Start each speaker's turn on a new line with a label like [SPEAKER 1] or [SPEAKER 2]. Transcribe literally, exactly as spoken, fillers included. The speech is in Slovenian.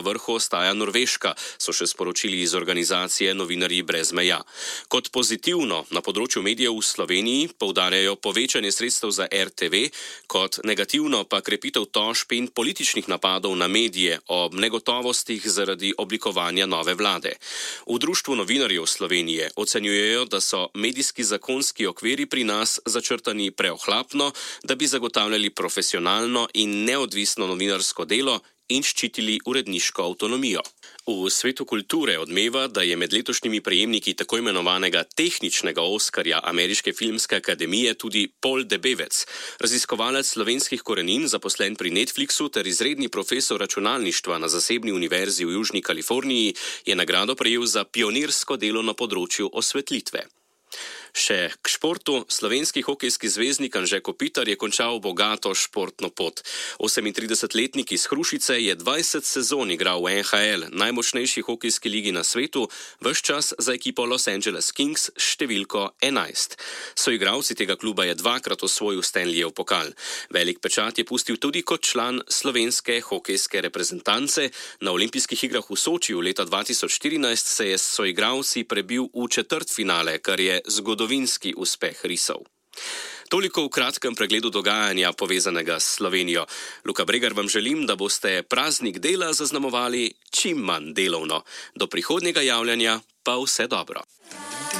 [SPEAKER 1] vrhu ostaja Norveška, so še sporočili iz organizacije Novinarji brez meja. Kot pozitivno na področju medijev v Sloveniji poudarjajo povečanje sredstev za R T V, kot negativno pa krepitev tožb in političnih napadov na medije ob negotovostih zaradi oblikovanja nove vlade. V Društvu novinarjev Slovenije ocenjujejo, da so medijski zakonski okviri pri nas začrtani preohlapno, da bi zagotavljali profesionalno in neodvisno novinarsko delo in ščitili uredniško avtonomijo. V svetu kulture odmeva, da je med letošnjimi prejemniki tako imenovanega tehničnega Oskarja Ameriške filmske akademije tudi Paul Debevec, raziskovalec slovenskih korenin, zaposlen pri Netflixu ter izredni profesor računalništva na zasebni univerzi v Južni Kaliforniji, je nagrado prejel za pionirsko delo na področju osvetlitve. Še k športu. Slovenski hokejski zvezdnik Anže Kopitar je končal bogato športno pot. osemintridesetletnik iz Hrušice je dvajset sezon igral v N H L, najmočnejši hokejski ligi na svetu, ves čas za ekipo Los Angeles Kings s številko enajst. Soigralci tega kluba je dvakrat osvojil Stanleyjev pokal. Velik pečat je pustil tudi kot član slovenske hokejske reprezentance. Na olimpijskih igrah v Sočiju leta dva tisoč štirinajst se je s soigralci prebil v četrtfinale, kar je zgodovinski uspeh risov. Toliko v kratkem pregledu dogajanja povezanega s Slovenijo. Luka Bregar vam želim, da boste praznik dela zaznamovali čim manj delovno. Do prihodnjega javljanja pa vse dobro.